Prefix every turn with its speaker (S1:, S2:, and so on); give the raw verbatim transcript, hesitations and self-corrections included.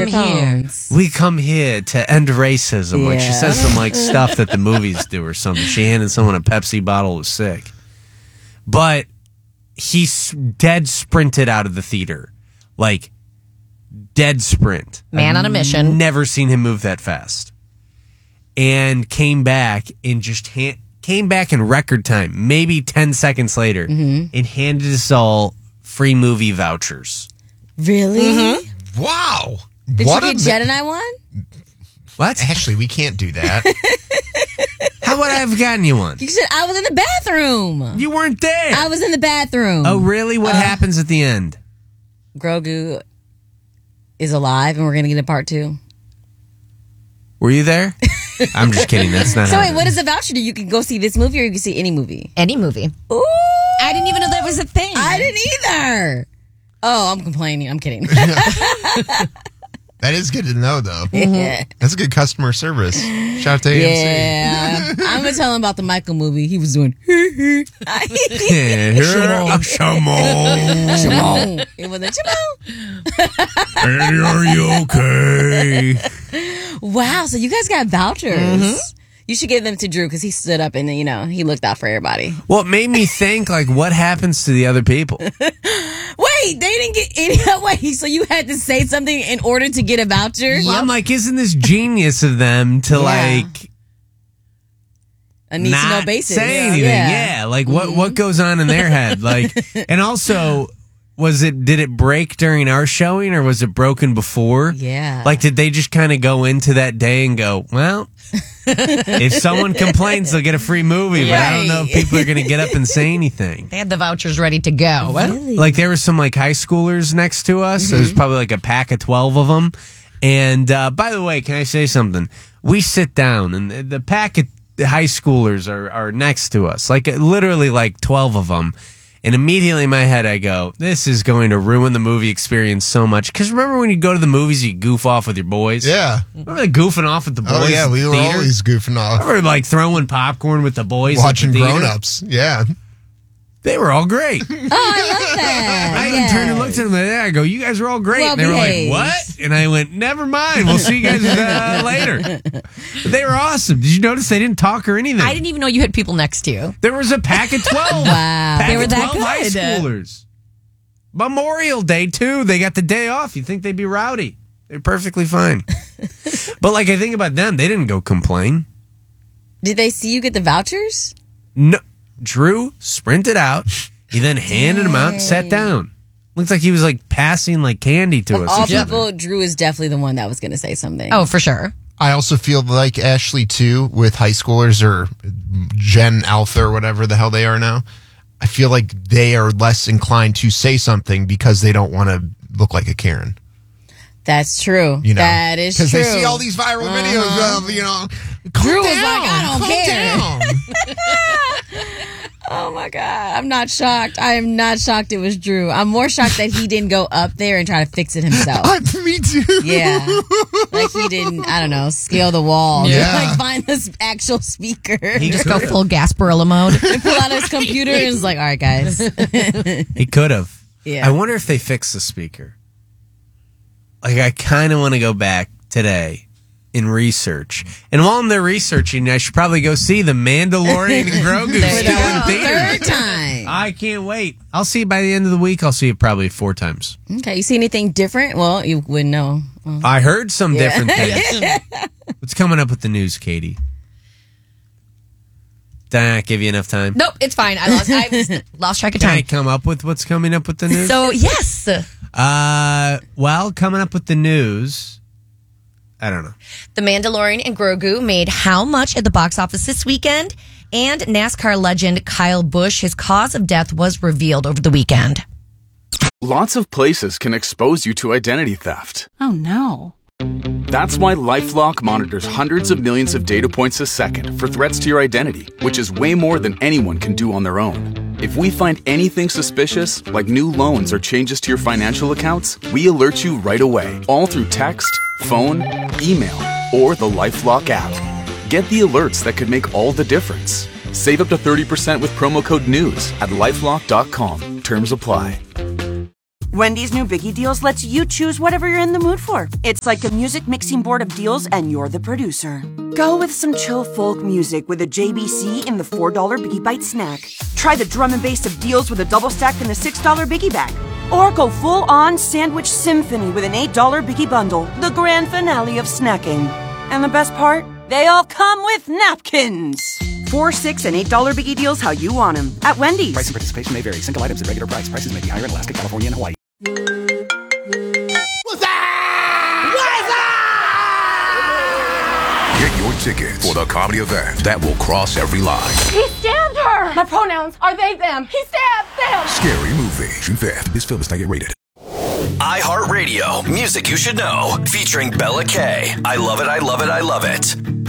S1: come here.
S2: We come here to end racism.
S1: Yeah.
S2: Like she says some like stuff that the movies do or something. She handed someone a Pepsi bottle was sick. But he s- dead sprinted out of the theater. Like, dead sprint.
S1: Man on a mission.
S2: Never seen him move that fast. And came back and just ha- came back in record time, maybe ten seconds later,
S1: Mm-hmm.
S2: and handed us all free movie vouchers.
S1: Really?
S3: Mm-hmm. Wow.
S1: Did
S3: what
S1: you get
S3: a
S1: Jet and I one?
S2: What?
S3: Ashley, we can't do that.
S2: How would I have gotten you one?
S1: You said I was in the bathroom.
S2: You weren't there.
S1: I was in the bathroom.
S2: Oh, really? What
S1: Uh,
S2: happens at the end?
S1: Grogu is alive, and we're gonna get a part two.
S2: Were you there? I'm just kidding. That's not
S1: So
S2: how
S1: wait,
S2: it
S1: what
S2: is.
S1: is the voucher? Do you can go see this movie, or you can see any movie?
S4: Any movie.
S1: Ooh,
S4: I didn't even know that was a thing.
S1: I didn't either. Oh, I'm complaining. I'm kidding.
S3: That is good to know, though.
S1: Yeah.
S3: That's a good customer service. Shout out to A M C.
S1: Yeah, I'm gonna tell him about the Michael movie. He was doing.
S2: Yeah, here, Shimon.
S1: Shimon. It was a Shimon.
S2: Hey, are you okay?
S1: Wow, so you guys got vouchers.
S2: Mm-hmm.
S1: You should give them to Drew because he stood up and you know he looked out for everybody.
S2: Well, it made me think, like, what happens to the other people?
S1: Wait, they didn't get any. Wait, so you had to say something in order to get a voucher?
S2: Well, I'm like, isn't this genius of them to,
S1: Yeah.
S2: like,
S1: A need to know
S2: not
S1: basis.
S2: say anything? Yeah, like, what, what goes on in their head? Like, and also, was it, did it break during our showing or was it broken before?
S1: Yeah.
S2: Like, did they just kind of go into that day and go, well, if someone complains, they'll get a free movie, but I don't know if people are going to get up and say anything.
S4: They had the vouchers ready to go.
S1: Really?
S2: Like, there were some, like, high schoolers next to us.
S1: Mm-hmm.
S2: There was probably, like, a pack of twelve of them. And, uh, by the way, can I say something? We sit down, and the, the pack of high schoolers are, are next to us. Like, literally, like, twelve of them. And immediately in my head, I go, this is going to ruin the movie experience so much. Because remember when you go to the movies, you goof off with your boys?
S3: Yeah.
S2: Remember the goofing off with the boys?
S3: Oh, yeah.
S2: at
S3: We
S2: the
S3: were
S2: theater?
S3: always goofing off.
S2: Remember, like, throwing popcorn with the boys at the
S3: Watching
S2: theater?
S3: grown-ups. Yeah.
S2: They were all great.
S1: Oh, I love that.
S2: I even turned and looked at them and I go, you guys are all great.
S1: Well
S2: and they were like,
S1: behaved.
S2: what? And I went, never mind. We'll see you guys uh, later. But they were awesome. Did you notice they didn't talk or anything?
S4: I didn't even know you had people next to you.
S2: There was a pack of twelve.
S1: Wow.
S2: Pack
S4: They were
S2: of
S4: that
S2: twelve high
S4: good.
S2: schoolers. Memorial Day, too. They got the day off. You think they'd be rowdy. They're perfectly fine. But, like, I think about them. They didn't go complain.
S1: Did they see you get the vouchers?
S2: No. Drew sprinted out. He then handed them out and sat down. Looks like he was, like, passing, like, candy to
S1: Of
S2: us.
S1: all
S2: or something.
S1: people, Drew is definitely the one that was going to say something.
S4: Oh, for sure.
S3: I also feel like Ashley, too, with high schoolers or Gen Alpha or whatever the hell they are now. I feel like they are less inclined to say something because they don't want to look like a Karen.
S1: That's true.
S3: You know,
S1: that is true.
S3: Because they see all these viral videos of, you know,
S1: Drew
S3: calm
S1: was
S3: down,
S1: like, I don't
S3: calm
S1: care.
S3: down.
S1: Oh my God. I'm not shocked. I am not shocked it was Drew. I'm more shocked that he didn't go up there and try to fix it himself.
S3: Me too.
S1: Yeah. Like he didn't, I don't know, scale the wall.
S3: Yeah.
S1: Like find this actual speaker.
S2: He
S4: Just go full Gasparilla mode.
S1: Pull out his computer and was like, all right, guys.
S2: He could have.
S1: Yeah.
S2: I wonder if they fixed the speaker. Like, I kind of want to go back today and research. And while I'm there researching, I should probably go see The Mandalorian and Grogu
S1: There
S2: still
S1: you
S2: in
S1: go.
S2: theaters.
S1: Third time.
S2: I can't wait. I'll see it by the end of the week. I'll see it probably four times.
S1: Okay. You see anything different? Well, you wouldn't know. Oh.
S2: I heard some different things. What's coming up with the news, Katie? Did I not give you enough time?
S4: Nope, it's fine. I lost, I lost track of
S2: Can I
S4: time.
S2: come up with what's coming up with the news?
S4: So, yes.
S2: Uh, well, coming up with the news, I don't know.
S4: The Mandalorian and Grogu made how much at the box office this weekend? And NASCAR legend Kyle Busch, his cause of death was revealed over the weekend.
S5: Lots of places can expose you to identity theft.
S6: Oh, no.
S5: That's why LifeLock monitors hundreds of millions of data points a second for threats to your identity, which is way more than anyone can do on their own. If we find anything suspicious, like new loans or changes to your financial accounts, we alert you right away, all through text, phone, email, or the LifeLock app. Get the alerts that could make all the difference. Save up to thirty percent with promo code NEWS at LifeLock dot com. Terms apply.
S6: Wendy's new Biggie Deals lets you choose whatever you're in the mood for. It's like a music mixing board of deals, and you're the producer. Go with some chill folk music with a J B C in the four dollar Biggie Bite snack. Try the drum and bass of deals with a double stack in the six dollar Biggie Bag. Or go full-on sandwich symphony with an eight dollar Biggie Bundle, the grand finale of snacking. And the best part? They all come with napkins. Four, six, and eight dollar Biggie Deals how you want them at Wendy's.
S7: Price and participation may vary. Single items at regular price. Prices may be higher in Alaska, California, and Hawaii.
S8: What's up? What's up? Get your tickets for the comedy event that will cross every line.
S9: He stabbed her! My pronouns are they, them. He stabbed them!
S8: Scary Movie. June fifth. This film is not yet rated.
S10: iHeartRadio. Music you should know. Featuring Bella K. I love it, I love it, I love it.